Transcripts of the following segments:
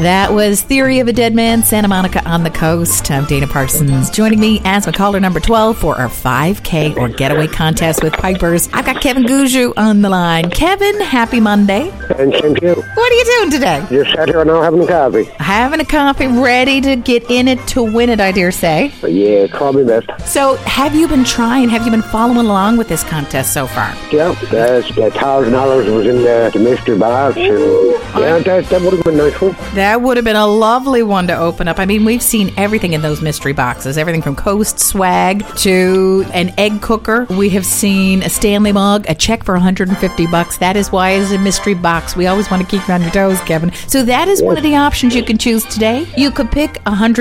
That was Theory of a Dead Man, Santa Monica on the Coast. I'm Dana Parsons. Joining me as my caller number 12 for our 5K or getaway contest with Pipers. I've got Kevin Gouju on the line. Kevin, happy Monday. And same to you. What are you doing today? Just sat here now having a coffee. Having a coffee, ready to get in it to win it, I dare say. Yeah, try my best. So have you been following along with this contest so far? Yeah, that $1,000 was in the mystery box. And yeah, that would have been a nice one. That would have been a lovely one to open up. I mean, we've seen everything in those mystery boxes. Everything from Coast swag to an egg cooker. We have seen a Stanley mug, a check for $150. That is why it's a mystery box. We always want to keep you on your toes, Kevin. So that is one of the options you can choose today. You could pick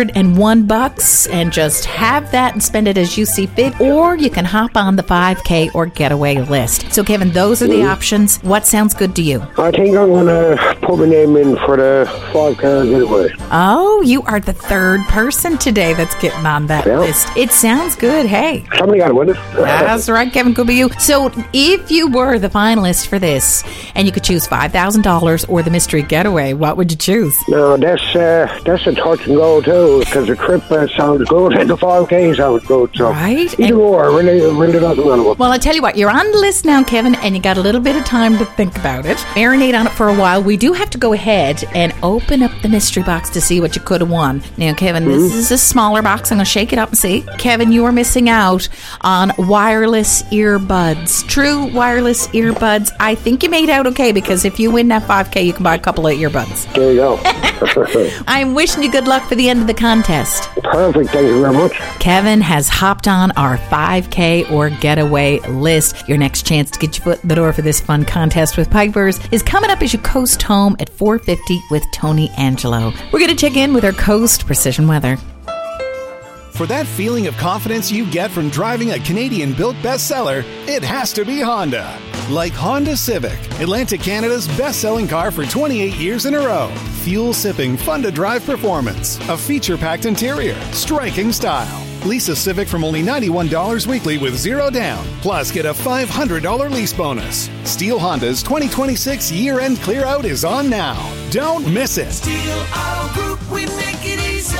$101 and just have that and spend it as you see fit, or you can hop on the 5K or getaway list. So, Kevin, those are the options. What sounds good to you? I think I'm going to put my name in for the 5K getaway. Oh, you are the third person today that's getting on that list. It sounds good. Hey. Somebody got to win it. That's right, Kevin. Could be you. So if you were the finalist for this and you could choose $5,000 or the mystery getaway, what would you choose? No, that's a touch and go too, because the trip sounds good and the 5K sounds good. So right? Either or, really doesn't matter. Well, I tell you what, you're on the list now, Kevin, and you got a little bit of time to think about it. Marinate on it for a while. We do have to go ahead and open up the mystery box to see what you could have won. Now, Kevin, this is a smaller box. I'm going to shake it up and see. Kevin, you are missing out on wireless earbuds. True wireless earbuds. I think you made out okay, because if you win that 5K, you can buy a couple of earbuds. There you go. I'm wishing you good luck for the end of the contest. Perfect. Thank you very much. Kevin has hopped on our 5K or getaway list. Your next chance to get your foot in the door for this fun contest with Pipers is coming up as you coast home at 4:50 with Tony Angelo. We're going to check in with our Coast Precision Weather. For that feeling of confidence you get from driving a Canadian-built bestseller, it has to be Honda. Like Honda Civic, Atlantic Canada's best-selling car for 28 years in a row. Fuel-sipping, fun-to-drive performance, a feature-packed interior, striking style. Lease a Civic from only $91 weekly with zero down. Plus, get a $500 lease bonus. Steel Honda's 2026 year-end clear-out is on now. Don't miss it. Steel Auto Group, we make it easy.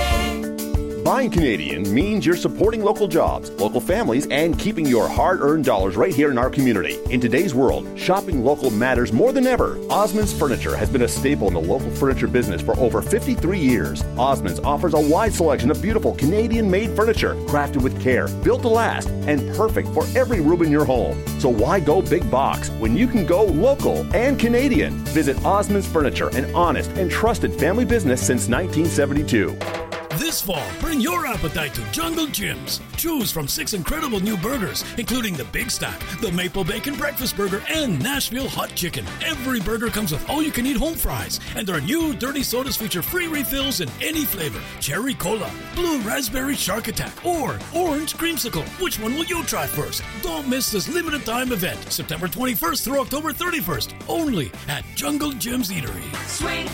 Buying Canadian means you're supporting local jobs, local families, and keeping your hard-earned dollars right here in our community. In today's world, shopping local matters more than ever. Osmond's Furniture has been a staple in the local furniture business for over 53 years. Osmond's offers a wide selection of beautiful Canadian-made furniture, crafted with care, built to last, and perfect for every room in your home. So why go big box when you can go local and Canadian? Visit Osmond's Furniture, an honest and trusted family business since 1972. This fall, bring your appetite to Jungle Jim's. Choose from 6 incredible new burgers, including the Big Stack, the Maple Bacon Breakfast Burger, and Nashville Hot Chicken. Every burger comes with all-you-can-eat home fries, and their new dirty sodas feature free refills in any flavor. Cherry Cola, Blue Raspberry Shark Attack, or Orange Creamsicle. Which one will you try first? Don't miss this limited-time event, September 21st through October 31st, only at Jungle Jim's Eatery. Swing